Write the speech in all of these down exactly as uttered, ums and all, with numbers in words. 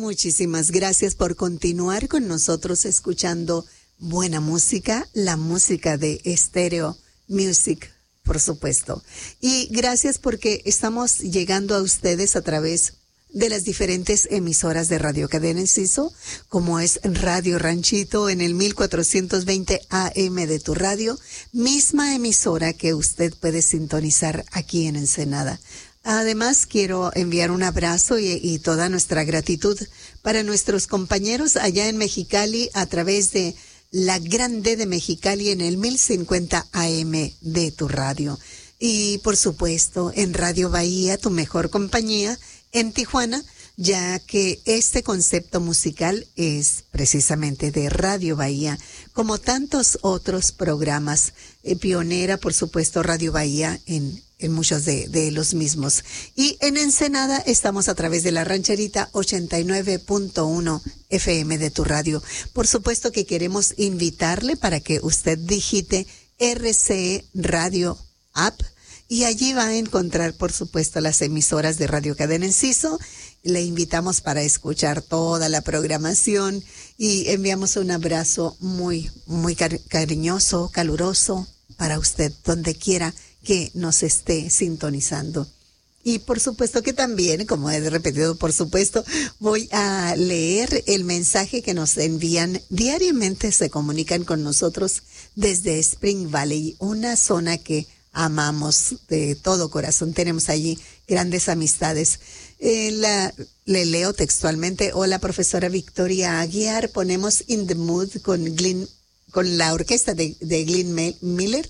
Muchísimas gracias por continuar con nosotros escuchando buena música, la música de Stereo Music, por supuesto. Y gracias porque estamos llegando a ustedes a través de las diferentes emisoras de Radio Cadena Enciso, como es Radio Ranchito en el mil cuatrocientos veinte A M de tu radio, misma emisora que usted puede sintonizar aquí en Ensenada. Además, quiero enviar un abrazo y, y toda nuestra gratitud para nuestros compañeros allá en Mexicali a través de la Grande de Mexicali en el mil cincuenta A M de tu radio. Y, por supuesto, en Radio Bahía, tu mejor compañía, en Tijuana, ya que este concepto musical es precisamente de Radio Bahía, como tantos otros programas. Eh, pionera, por supuesto, Radio Bahía en, en muchos de, de los mismos. Y en Ensenada estamos a través de la Rancherita ochenta y nueve punto uno F M de tu radio. Por supuesto que queremos invitarle para que usted digite R C E Radio App, y allí va a encontrar, por supuesto, las emisoras de Radio Cadena Enciso. Le invitamos para escuchar toda la programación y enviamos un abrazo muy, muy cari- cariñoso, caluroso para usted, donde quiera que nos esté sintonizando. Y por supuesto que también, como he repetido, por supuesto, voy a leer el mensaje que nos envían diariamente. Se comunican con nosotros desde Spring Valley, una zona que amamos de todo corazón. Tenemos allí grandes amistades. Eh, la, le leo textualmente: hola, profesora Victoria Aguiar, ponemos In the Mood con Glenn, con la orquesta de, de Glenn Miller.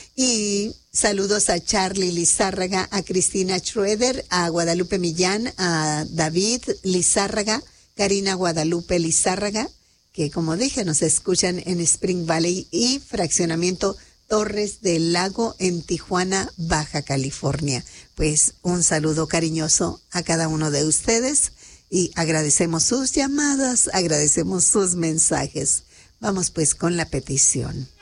Y saludos a Charlie Lizárraga, a Cristina Schroeder, a Guadalupe Millán, a David Lizárraga, Karina Guadalupe Lizárraga, que como dije nos escuchan en Spring Valley y Fraccionamiento Torres del Lago en Tijuana, Baja California. Pues un saludo cariñoso a cada uno de ustedes y agradecemos sus llamadas, agradecemos sus mensajes. Vamos pues con la petición.